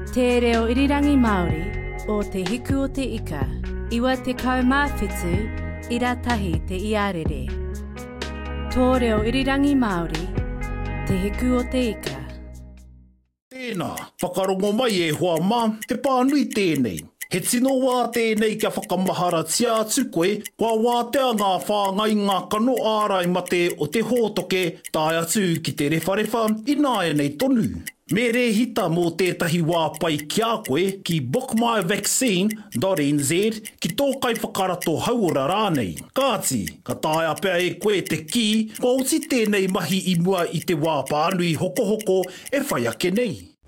Te reo irirangi Māori o te hiku o te ika, iwa te kaumāwhitu i ratahi te iarere. Tō reo irirangi Māori, te hiku o te ika. Tēnā, whakarongo mai e hoa mā, te pānui tēnei. He tino wā tēnei kia whakamahara tia atu koe, kua wātea ngā whāngai ngā kano ārai mate o te hōtoke tāi atu ki te rewharewa i nāia nei tonu. Me re hita mō tētahi wā pai kia koe ki bookmyvaccine.nz ki tōkai whakarato hauora rānei. Kāti, ka tāia pēr e koe te ki, kua uti tēnei mahi i mua i te wā pānui hoko hoko e whai ake nei.